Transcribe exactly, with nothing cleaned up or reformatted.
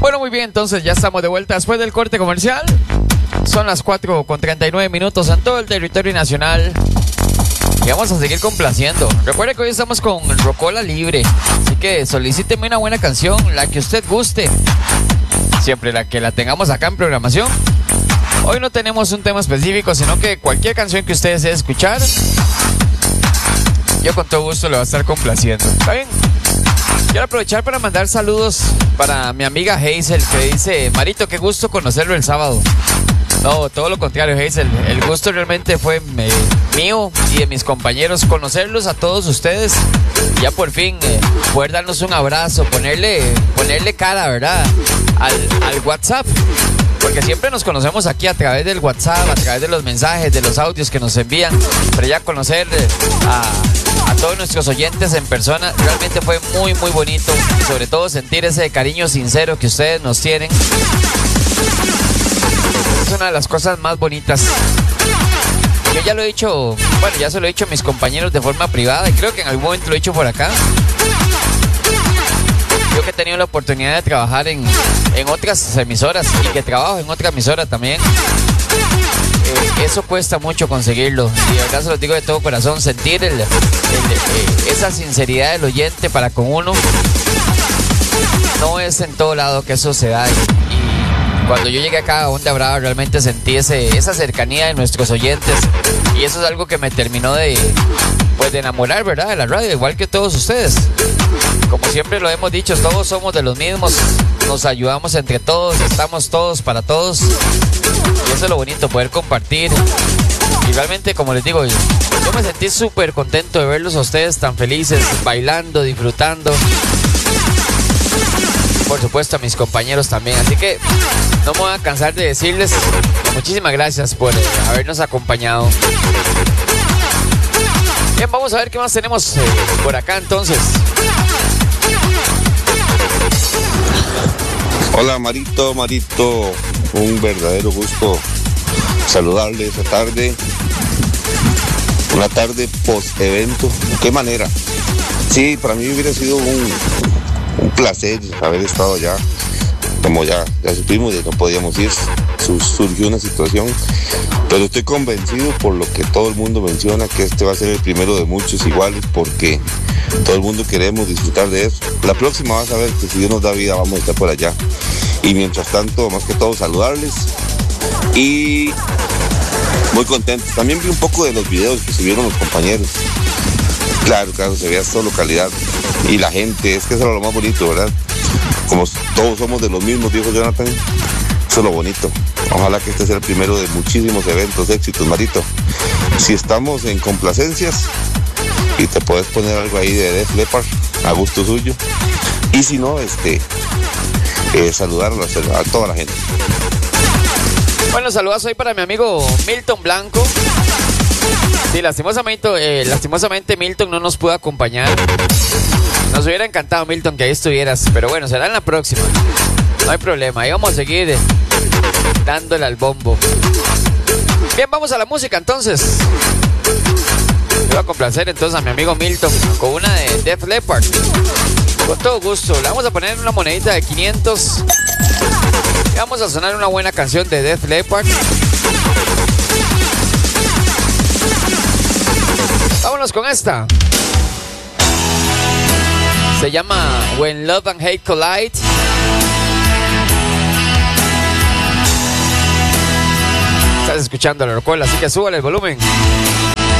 Bueno, muy bien, entonces ya estamos de vuelta después del corte comercial. Son las cuatro con treinta y nueve minutos en todo el territorio nacional. Y vamos a seguir complaciendo. Recuerde que hoy estamos con Rocola Libre. Así que solicíteme una buena canción, la que usted guste. Siempre la que la tengamos acá en programación. Hoy no tenemos un tema específico, sino que cualquier canción que usted desee escuchar, yo con todo gusto le voy a estar complaciendo. ¿Está bien? Quiero aprovechar para mandar saludos para mi amiga Hazel, que dice: Marito, qué gusto conocerlo el sábado. No, todo lo contrario, Hazel. El gusto realmente fue eh, mío y de mis compañeros conocerlos a todos ustedes. Ya por fin eh, poder darnos un abrazo, ponerle, ponerle cara, ¿verdad? Al, al WhatsApp. Porque siempre nos conocemos aquí a través del WhatsApp, a través de los mensajes, de los audios que nos envían. Pero ya conocer eh, a, a todos nuestros oyentes en persona realmente fue muy, muy bonito. Y sobre todo sentir ese cariño sincero que ustedes nos tienen. Es una de las cosas más bonitas. Yo ya lo he dicho, bueno, ya se lo he dicho a mis compañeros de forma privada y creo que en algún momento lo he dicho por acá. Yo que he tenido la oportunidad de trabajar en, en otras emisoras y que trabajo en otra emisora también, eh, eso cuesta mucho conseguirlo. Y de verdad se los digo de todo corazón, sentir el, el, eh, esa sinceridad del oyente para con uno, no es en todo lado que eso se da. Y, y cuando yo llegué acá a Onda Brava realmente sentí ese, esa cercanía de nuestros oyentes. Y eso es algo que me terminó de, pues, de enamorar, ¿verdad? De la radio, igual que todos ustedes. Como siempre lo hemos dicho, todos somos de los mismos, nos ayudamos entre todos, estamos todos para todos. Y eso es lo bonito, poder compartir. Y realmente, como les digo, yo me sentí súper contento de verlos a ustedes tan felices, bailando, disfrutando. Por supuesto a mis compañeros también. Así que no me voy a cansar de decirles muchísimas gracias por eh, habernos acompañado. Bien, vamos a ver qué más tenemos eh, por acá entonces. Hola Marito, Marito, un verdadero gusto saludarle esta tarde, una tarde post evento. ¿De qué manera? Sí, para mí hubiera sido un, un placer haber estado allá. Como ya, ya supimos, ya no podíamos ir, surgió una situación, pero estoy convencido por lo que todo el mundo menciona, que este va a ser el primero de muchos iguales, porque todo el mundo queremos disfrutar de eso. La próxima vas a ver que si Dios nos da vida vamos a estar por allá. Y mientras tanto, más que todo, saludarles y muy contentos. También vi un poco de los videos que subieron los compañeros. Claro, claro, se veía solo calidad. Y la gente, es que eso era lo más bonito, ¿verdad? Como todos somos de los mismos, dijo Jonathan, eso es lo bonito. Ojalá que este sea el primero de muchísimos eventos, éxitos, Marito. Si estamos en complacencias y te puedes poner algo ahí de Def Leppard, a gusto suyo. Y si no, este, eh, saludar a, la, a toda la gente. Bueno, saludos hoy para mi amigo Milton Blanco. Sí, lastimosamente, eh, lastimosamente Milton no nos pudo acompañar. Nos hubiera encantado, Milton, que ahí estuvieras, pero bueno, será en la próxima. No hay problema, ahí vamos a seguir eh, dándole al bombo. Bien, vamos a la música entonces. Me voy a complacer entonces a mi amigo Milton con una de Def Leppard. Con todo gusto, le vamos a poner una monedita de quinientos. Y vamos a sonar una buena canción de Def Leppard. Vámonos con esta. Se llama When Love and Hate Collide. Estás escuchando la Rocola, así que súbale el volumen.